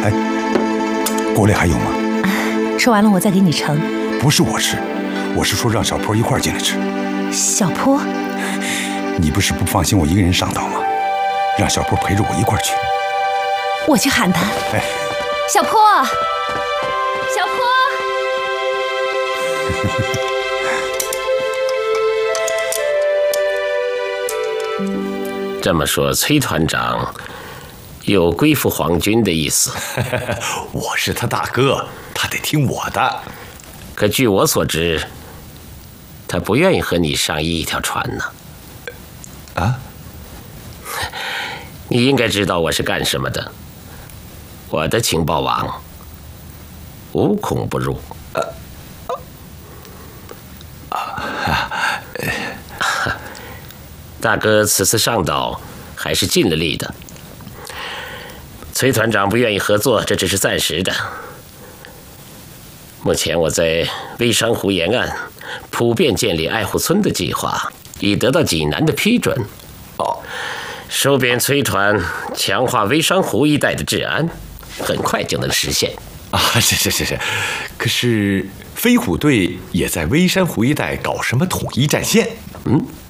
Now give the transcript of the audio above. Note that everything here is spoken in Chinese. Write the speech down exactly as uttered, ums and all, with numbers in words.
哎，锅里还有吗？ 吃完了我再给你盛。 不是我吃，我是说让小坡一块进来吃。 小坡， 你不是不放心我一个人上岛吗？让小坡陪着我一块去。 我去喊他。 哎， 小坡，小坡。 这么说，崔团长有归附皇军的意思？ 我是他大哥，他得听我的。 可据我所知，他不愿意和你上一条船呢。 啊？ 你应该知道我是干什么的。我的情报网无孔不入。 啊啊！ 大哥此次上岛还是尽了力的。崔团长不愿意合作，这只是暂时的。目前我在微山湖沿岸普遍建立爱护村的计划已得到济南的批准。 哦， 收编崔团，强化微山湖一带的治安，很快就能实现。 啊，是是是是。可是飞虎队也在微山湖一带搞什么统一战线？ 嗯。